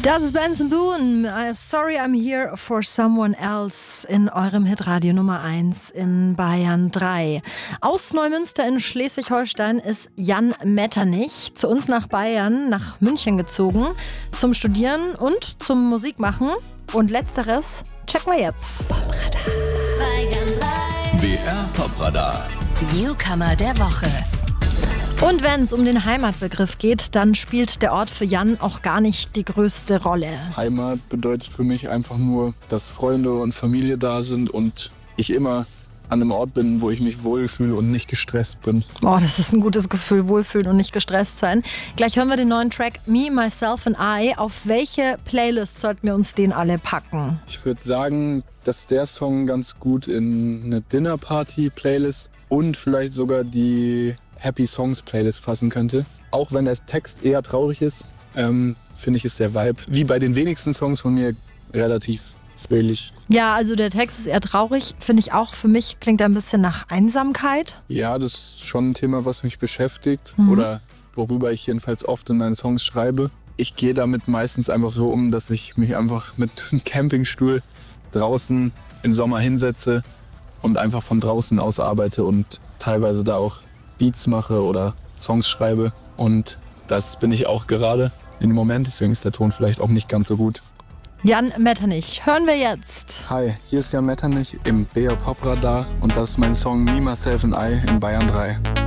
Das ist Benson Boone. Sorry, I'm here for someone else in eurem Hitradio Nummer 1 in Bayern 3. Aus Neumünster in Schleswig-Holstein ist Jan Metternich zu uns nach Bayern, nach München gezogen, zum Studieren und zum Musikmachen. Und letzteres checken wir jetzt. Popradar Bayern 3. BR Popradar. Newcomer der Woche. Und wenn es um den Heimatbegriff geht, dann spielt der Ort für Jan auch gar nicht die größte Rolle. Heimat bedeutet für mich einfach nur, dass Freunde und Familie da sind und ich immer an einem Ort bin, wo ich mich wohlfühle und nicht gestresst bin. Oh, das ist ein gutes Gefühl, wohlfühlen und nicht gestresst sein. Gleich hören wir den neuen Track Me, Myself and I. Auf welche Playlist sollten wir uns den alle packen? Ich würde sagen, dass der Song ganz gut in eine Dinner-Party-Playlist und vielleicht sogar die Happy Songs Playlist passen könnte. Auch wenn der Text eher traurig ist, finde ich, ist der Vibe, wie bei den wenigsten Songs von mir, relativ fröhlich. Ja, also der Text ist eher traurig, finde ich auch. Für mich klingt er ein bisschen nach Einsamkeit. Ja, das ist schon ein Thema, was mich beschäftigt oder worüber ich jedenfalls oft in meinen Songs schreibe. Ich gehe damit meistens einfach so um, dass ich mich einfach mit einem Campingstuhl draußen im Sommer hinsetze und einfach von draußen aus arbeite und teilweise da auch Beats mache oder Songs schreibe. Und das bin ich auch gerade in dem Moment, deswegen ist der Ton vielleicht auch nicht ganz so gut. Jan Metternich, hören wir jetzt. Hi, hier ist Jan Metternich im BR Popradar und das ist mein Song Me, Myself and I in Bayern 3.